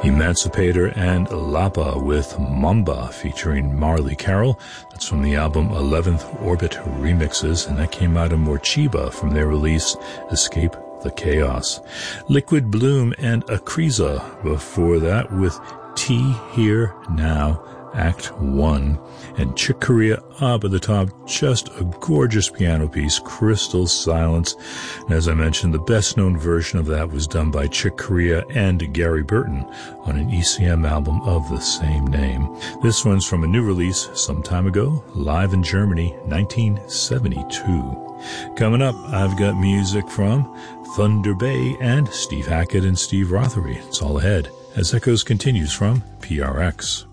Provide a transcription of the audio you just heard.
Emancipator and Lapa with Mamba featuring Marley Carroll. That's from the album 11th Orbit Remixes, and that came out of Morchiba from their release Escape the Chaos. Liquid Bloom and Akriza before that with Tea Here Now, Act 1. And Chick Corea up at the top, just a gorgeous piano piece, Crystal Silence. And as I mentioned, the best-known version of that was done by Chick Corea and Gary Burton on an ECM album of the same name. This one's from a new release some time ago, live in Germany, 1972. Coming up, I've got music from Thunder Bay and Steve Hackett and Steve Rothery. It's all ahead as Echoes continues from PRX.